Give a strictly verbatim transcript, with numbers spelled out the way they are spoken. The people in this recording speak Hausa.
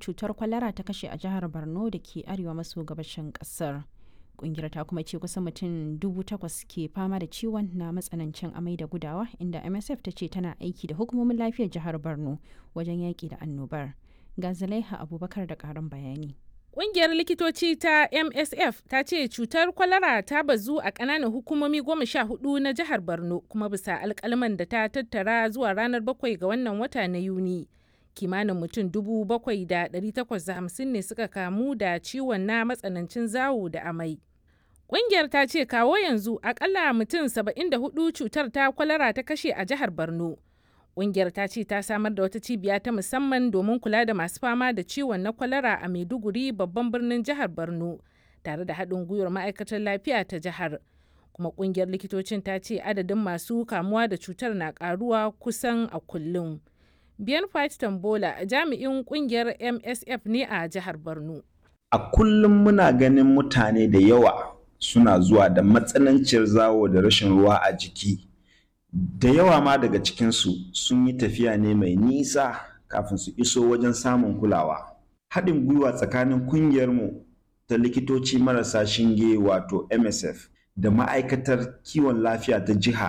cutar kwalara ta kashe a jihar Borno da ke arewa maso gabashin kasar. Kungiyar ta kuma ce kusan mutum dubu takwas ke fama da ciwon na matsanancin amai da gudawa, inda M S F ta ce tana aiki da hukumomin lafiyar jihar Borno wajen yaƙi da annobar. Ga Zalaiha Abubakar da ƙarin bayani. Ƙungiyar likitoci ta M S F ta ce cutar kwalara ta bazu a ƙananan hukumomi goma sha hudu na jihar Borno, kuma bisa alƙalman da ta tattara zuwa ranar bakwai ga wannan wata na Yuni. Kimanin mutum dubu bakwai da ɗari takwas da hamsin ne suka kamu da ciwon na matsanancin zawo da amai. Ƙungiyar ta ce kawo yanzu akalla mutum saba'in da hudu cutar ta kwalara ta kashe a jihar Borno. Ƙungiyar ta ce ta samar da wata cibiya ta musamman domin kula da masu fama da ciwon na kwalara a Maiduguri, babban birnin jihar Borno, tare da haɗin gwiwar ma'aikatar lafiya ta jihar. Kuma ƙungiyar likitocin ta ce adadin masu kamuwa da cutar na ƙaruwa kusan a kullum. Biyan Fight Tambola jami'in ƙungiyar M S F ne a jihar Borno. A kullum muna ganin mutane da yawa suna zuwa da matsananciyar zawo da rashin ruwa a jiki. Da yawa ma daga cikinsu sun yi tafiya ne mai nisa kafin su iso wajen samun kulawa. Haɗin gwiwa tsakanin ƙungiyarmu ta likitoci marasa shinge wato M S F da ma'aikatar kiwon lafiya ta jiha